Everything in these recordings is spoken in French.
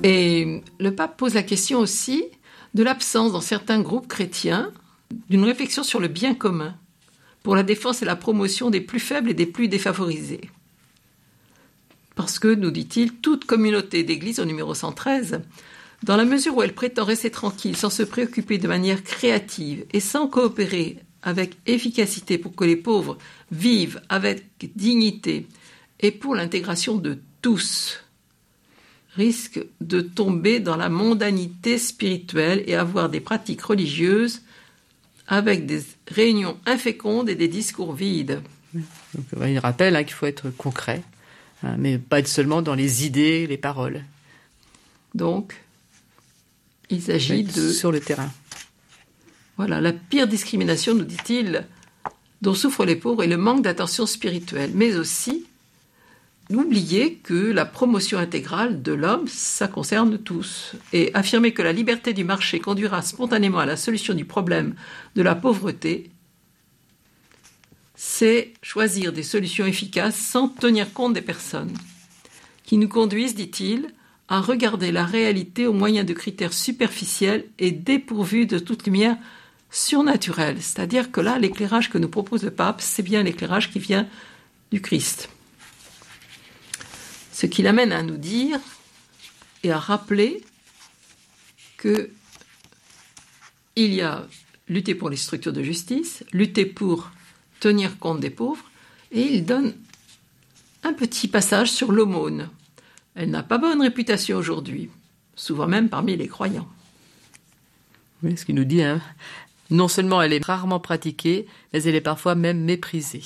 Et le pape pose la question aussi de l'absence dans certains groupes chrétiens d'une réflexion sur le bien commun pour la défense et la promotion des plus faibles et des plus défavorisés. Parce que, nous dit-il, toute communauté d'Église, au numéro 113, dans la mesure où elle prétend rester tranquille sans se préoccuper de manière créative et sans coopérer avec efficacité pour que les pauvres vivent avec dignité et pour l'intégration de tous, risque de tomber dans la mondanité spirituelle et avoir des pratiques religieuses avec des réunions infécondes et des discours vides. Donc, il rappelle qu'il faut être concret, mais pas être seulement dans les idées, les paroles. Donc, il s'agit de... Sur le terrain. Voilà, la pire discrimination, nous dit-il, dont souffrent les pauvres est le manque d'attention spirituelle, mais aussi n'oubliez que la promotion intégrale de l'homme, ça concerne tous. Et affirmer que la liberté du marché conduira spontanément à la solution du problème de la pauvreté, c'est choisir des solutions efficaces sans tenir compte des personnes, qui nous conduisent, dit-il, à regarder la réalité au moyen de critères superficiels et dépourvus de toute lumière surnaturelle. C'est-à-dire que là, l'éclairage que nous propose le pape, c'est bien l'éclairage qui vient du Christ. Ce qui l'amène à nous dire et à rappeler qu'il y a lutter pour les structures de justice, lutter pour tenir compte des pauvres, et il donne un petit passage sur l'aumône. Elle n'a pas bonne réputation aujourd'hui, souvent même parmi les croyants. Oui, ce qui nous dit, non seulement elle est rarement pratiquée, mais elle est parfois même méprisée.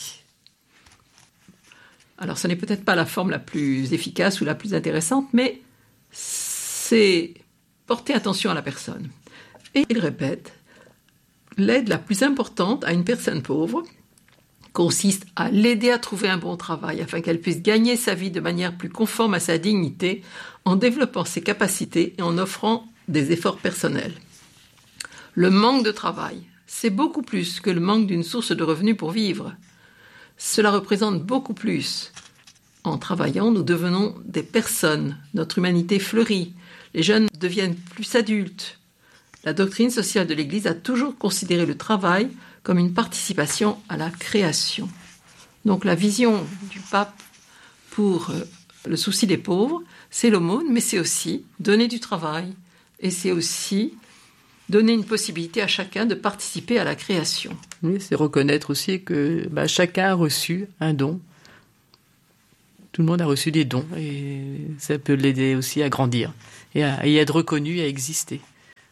Alors, ce n'est peut-être pas la forme la plus efficace ou la plus intéressante, mais c'est porter attention à la personne. Et il répète, l'aide la plus importante à une personne pauvre consiste à l'aider à trouver un bon travail afin qu'elle puisse gagner sa vie de manière plus conforme à sa dignité en développant ses capacités et en offrant des efforts personnels. Le manque de travail, c'est beaucoup plus que le manque d'une source de revenus pour vivre. Cela représente beaucoup plus. En travaillant, nous devenons des personnes. Notre humanité fleurit. Les jeunes deviennent plus adultes. La doctrine sociale de l'Église a toujours considéré le travail comme une participation à la création. Donc la vision du pape pour le souci des pauvres, c'est l'aumône, mais c'est aussi donner du travail. Et c'est aussi donner une possibilité à chacun de participer à la création. Oui, c'est reconnaître aussi que chacun a reçu un don. Tout le monde a reçu des dons et ça peut l'aider aussi à grandir et à être reconnu et à exister.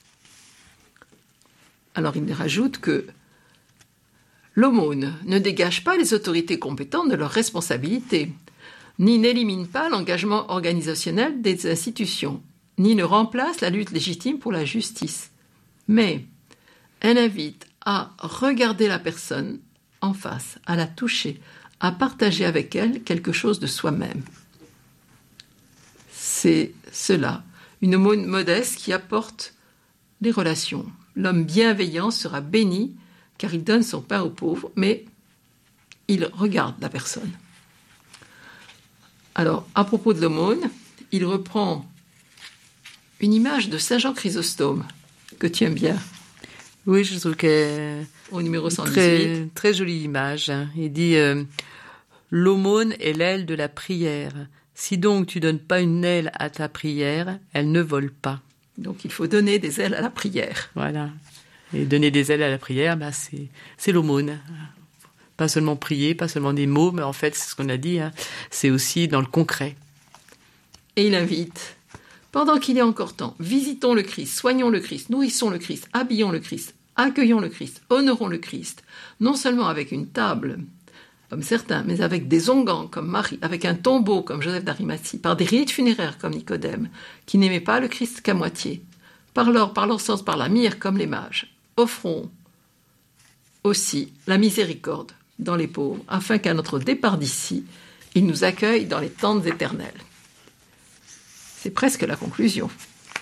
Alors il rajoute que l'aumône ne dégage pas les autorités compétentes de leurs responsabilités, ni n'élimine pas l'engagement organisationnel des institutions, ni ne remplace la lutte légitime pour la justice. Mais elle invite à regarder la personne en face, à la toucher, à partager avec elle quelque chose de soi-même. C'est cela, une aumône modeste qui apporte des relations. L'homme bienveillant sera béni car il donne son pain aux pauvres, mais il regarde la personne. Alors, à propos de l'aumône, il reprend une image de Saint Jean Chrysostome, que tu aimes bien. Oui, je trouve qu'elle au numéro 118. Très jolie image. Il dit l'aumône est l'aile de la prière. Si donc tu donnes pas une aile à ta prière, elle ne vole pas. Donc il faut donner des ailes à la prière. Voilà. Et donner des ailes à la prière, c'est l'aumône. Pas seulement prier, pas seulement des mots, mais en fait, c'est ce qu'on a dit, c'est aussi dans le concret. Et il invite, pendant qu'il est encore temps, visitons le Christ, soignons le Christ, nourrissons le Christ, habillons le Christ, accueillons le Christ, honorons le Christ, non seulement avec une table, comme certains, mais avec des onguents comme Marie, avec un tombeau comme Joseph d'Arimathie, par des rites funéraires comme Nicodème, qui n'aimaient pas le Christ qu'à moitié, par l'or, par l'encens, par la myrrhe comme les mages. Offrons aussi la miséricorde dans les pauvres, afin qu'à notre départ d'ici, ils nous accueillent dans les tentes éternelles. C'est presque la conclusion.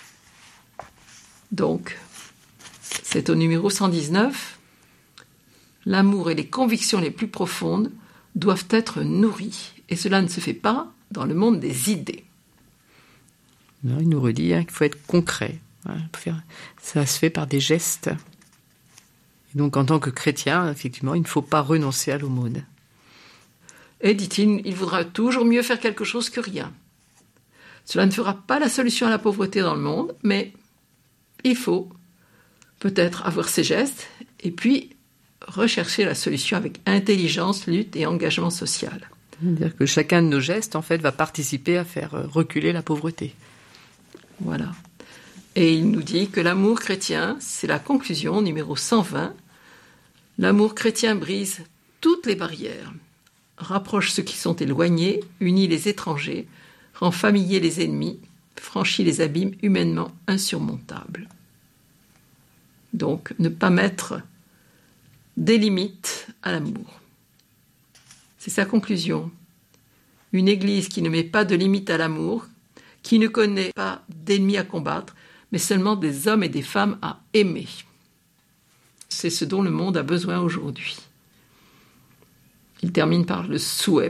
Donc, c'est au numéro 119. L'amour et les convictions les plus profondes doivent être nourris. Et cela ne se fait pas dans le monde des idées. Non, il nous redit qu'il faut être concret. Ça se fait par des gestes. Et donc, en tant que chrétien, effectivement, il ne faut pas renoncer à l'aumône. Et dit-il, il vaudra toujours mieux faire quelque chose que rien. Cela ne fera pas la solution à la pauvreté dans le monde, mais il faut peut-être avoir ces gestes et puis rechercher la solution avec intelligence, lutte et engagement social. C'est-à-dire que chacun de nos gestes, en fait, va participer à faire reculer la pauvreté. Voilà. Et il nous dit que l'amour chrétien, c'est la conclusion, numéro 120. L'amour chrétien brise toutes les barrières, rapproche ceux qui sont éloignés, unit les étrangers, rend familiers les ennemis, franchit les abîmes humainement insurmontables. Donc, ne pas mettre des limites à l'amour. C'est sa conclusion. Une Église qui ne met pas de limites à l'amour, qui ne connaît pas d'ennemis à combattre, mais seulement des hommes et des femmes à aimer. C'est ce dont le monde a besoin aujourd'hui. Il termine par un souhait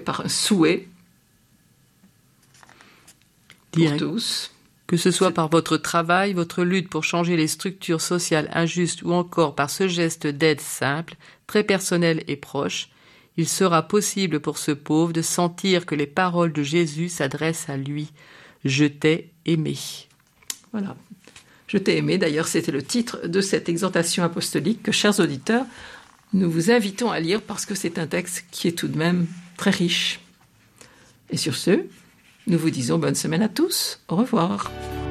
pour tous. Que ce soit par votre travail, votre lutte pour changer les structures sociales injustes ou encore par ce geste d'aide simple, très personnel et proche, il sera possible pour ce pauvre de sentir que les paroles de Jésus s'adressent à lui. « Je t'ai aimé ». Voilà. « Je t'ai aimé », d'ailleurs, c'était le titre de cette exhortation apostolique que, chers auditeurs, nous vous invitons à lire parce que c'est un texte qui est tout de même très riche. Et sur ce, nous vous disons bonne semaine à tous. Au revoir.